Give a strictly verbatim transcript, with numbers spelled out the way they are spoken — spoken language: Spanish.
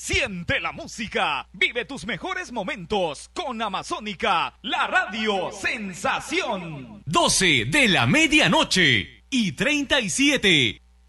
Siente la música, vive tus mejores momentos con Amazónica, la radio sensación. doce de la medianoche y treinta y siete.